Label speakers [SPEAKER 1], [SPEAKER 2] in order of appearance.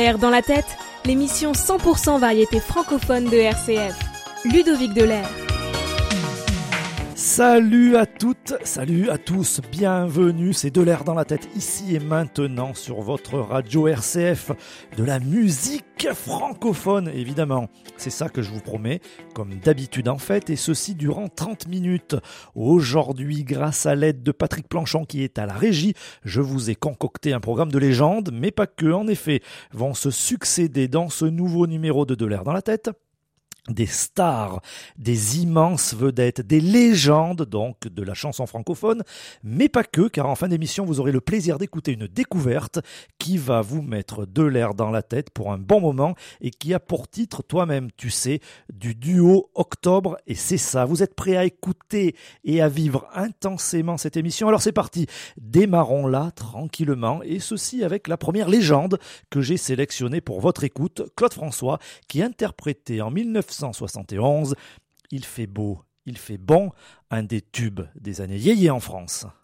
[SPEAKER 1] L'air dans la tête, l'émission 100% variété francophone de RCF. Ludovic Delair.
[SPEAKER 2] Salut à toutes, salut à tous, bienvenue, c'est De l'air dans la tête, ici et maintenant sur votre radio RCF, de la musique francophone évidemment, c'est ça que je vous promets, comme d'habitude en fait, et ceci durant 30 minutes. Aujourd'hui, grâce à l'aide de Patrick Planchon qui est à la régie, je vous ai concocté un programme de légende, mais pas que, en effet, vont se succéder dans ce nouveau numéro de l'air dans la tête des stars, des immenses vedettes, des légendes donc de la chanson francophone, mais pas que, car en fin d'émission vous aurez le plaisir d'écouter une découverte qui va vous mettre de l'air dans la tête pour un bon moment et qui a pour titre, toi-même tu sais, du duo Octobre, et c'est ça, vous êtes prêts à écouter et à vivre intensément cette émission, alors c'est parti, démarrons-la tranquillement, et ceci avec la première légende que j'ai sélectionnée pour votre écoute, Claude François, qui interprétait en 1971 Il fait beau, il fait bon, un des tubes des années yéyé en France.